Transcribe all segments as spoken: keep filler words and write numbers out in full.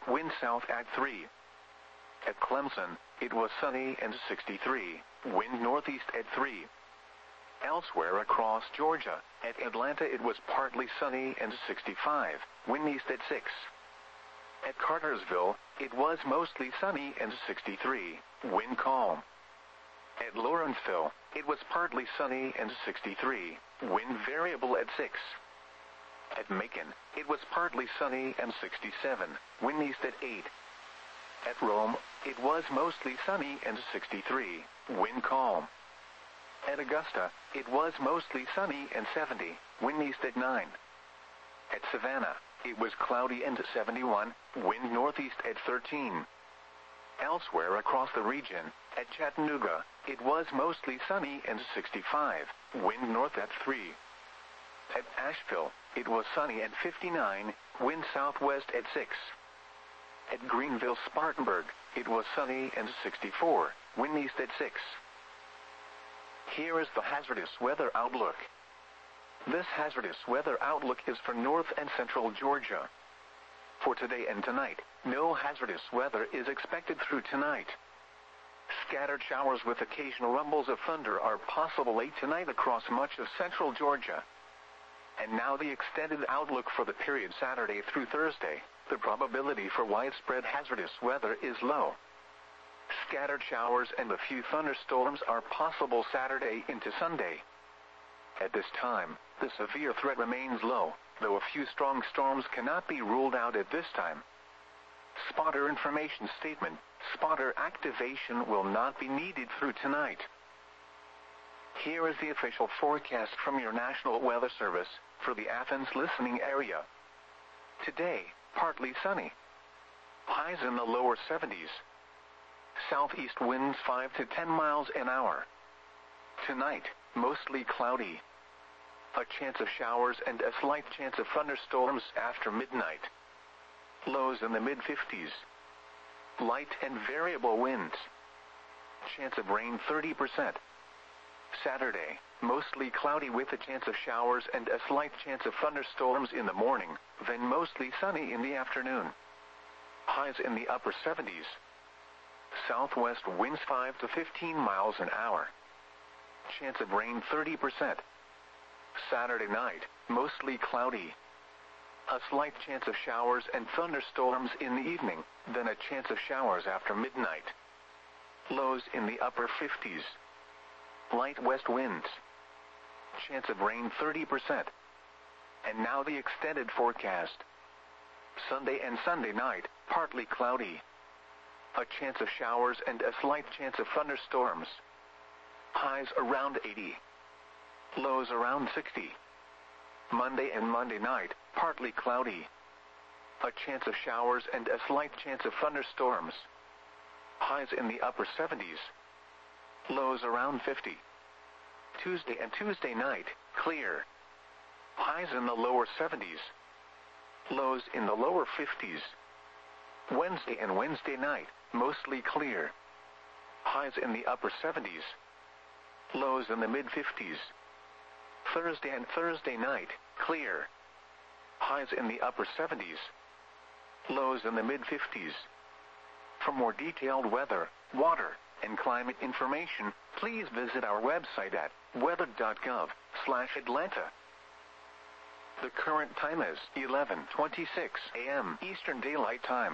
wind south at three. At Clemson, it was sunny and sixty-three, wind northeast at three. Elsewhere across Georgia, at Atlanta it was partly sunny and sixty-five, wind east at six. At Cartersville, it was mostly sunny and sixty-three, wind calm. At Lawrenceville, it was partly sunny and sixty-three, wind variable at six. At Macon, it was partly sunny and sixty-seven, wind east at eight. At Rome, it was mostly sunny and sixty-three, wind calm. At Augusta, it was mostly sunny and seventy, wind east at nine. At Savannah, it was cloudy and seventy-one, wind northeast at thirteen. Elsewhere across the region, at Chattanooga, it was mostly sunny and sixty-five, wind north at three. At Asheville, it was sunny and fifty-nine, wind southwest at six. At Greenville-Spartanburg, it was sunny and sixty-four, wind east at six. Here is the hazardous weather outlook. This hazardous weather outlook is for north and central Georgia. For today and tonight, no hazardous weather is expected through tonight. Scattered showers with occasional rumbles of thunder are possible late tonight across much of central Georgia. And now the extended outlook for the period Saturday through Thursday. The probability for widespread hazardous weather is low. Scattered showers and a few thunderstorms are possible Saturday into Sunday. At this time, the severe threat remains low, though a few strong storms cannot be ruled out at this time. Spotter information statement: spotter activation will not be needed through tonight. Here is the official forecast from your National Weather Service for the Athens listening area. Today, partly sunny. Highs in the lower seventies. Southeast winds five to ten miles an hour. Tonight, mostly cloudy. A chance of showers and a slight chance of thunderstorms after midnight. Lows in the mid fifties. Light and variable winds. Chance of rain thirty percent. Saturday, mostly cloudy with a chance of showers and a slight chance of thunderstorms in the morning, then mostly sunny in the afternoon. Highs in the upper seventies. Southwest winds five to fifteen miles an hour. Chance of rain thirty percent. Saturday night, mostly cloudy. A slight chance of showers and thunderstorms in the evening, then a chance of showers after midnight. Lows in the upper fifties. Light west winds. Chance of rain thirty percent. And now the extended forecast. Sunday and Sunday night, partly cloudy. A chance of showers and a slight chance of thunderstorms. Highs around eighty. Lows around sixty. Monday and Monday night, partly cloudy. A chance of showers and a slight chance of thunderstorms. Highs in the upper seventies. Lows around fifty. Tuesday and Tuesday night, clear. Highs in the lower seventies. Lows in the lower fifties. Wednesday and Wednesday night, mostly clear. Highs in the upper seventies. Lows in the mid fifties. Thursday and Thursday night, clear. Highs in the upper seventies. Lows in the mid fifties. For more detailed weather, water, and climate information, please visit our website at weather dot gov slash Atlanta. The current time is eleven twenty-six a m Eastern Daylight Time.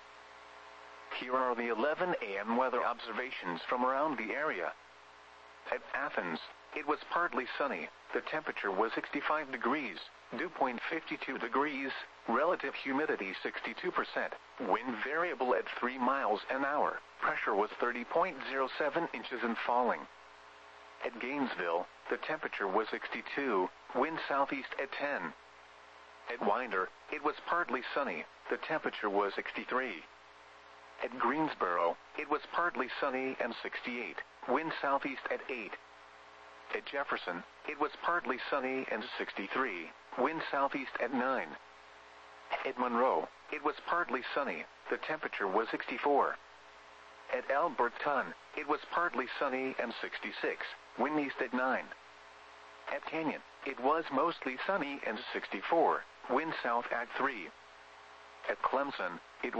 Here are the eleven a m weather observations from around the area. At Athens, it was partly sunny. The temperature was sixty-five degrees, dew point fifty-two degrees, relative humidity sixty-two percent, wind variable at three miles an hour, pressure was thirty point zero seven inches and falling. At Gainesville, the temperature was sixty-two, wind southeast at ten. At Winder, it was partly sunny. The temperature was sixty-three. At Greensboro, it was partly sunny and sixty-eight, wind southeast at eight. At Jefferson, it was partly sunny and sixty-three, wind southeast at nine. At Monroe, it was partly sunny. The temperature was sixty-four. At Alberton, it was partly sunny and sixty-six, wind east at nine. At Canyon, it was mostly sunny and sixty-four, wind south at three. At Clemson, it